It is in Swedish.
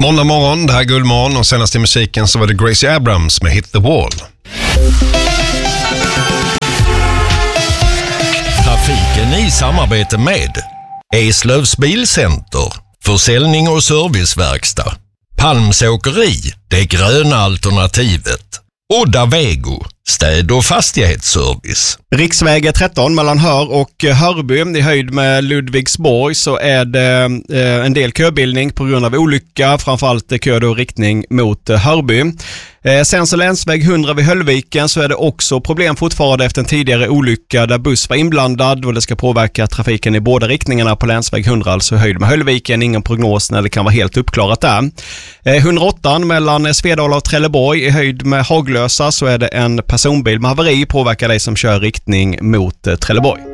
Måndag morgon, det här är Guldmorgon och senast i musiken så var det Gracie Abrams med Hit the Wall. Trafiken i samarbete med Eslövs Bilcenter, försäljning och serviceverkstad, Palmsåkeri, det gröna alternativet, Odda Vego, städ- och fastighetsservice. Riksväg 13 mellan Hör och Hörby i höjd med Ludvigsborg så är det en del köbildning på grund av olycka, framförallt kö då riktning mot Hörby. Sen så länsväg 100 vid Höllviken så är det också problem fortfarande efter en tidigare olycka där buss var inblandad och det ska påverka trafiken i båda riktningarna på länsväg 100, alltså höjd med Höllviken. Ingen prognos när det kan vara helt uppklarat där. 108 mellan Svedala och Trelleborg i höjd med Haglösa så är det en personbil med haveri, påverkar dig som kör riktning mot Trelleborg.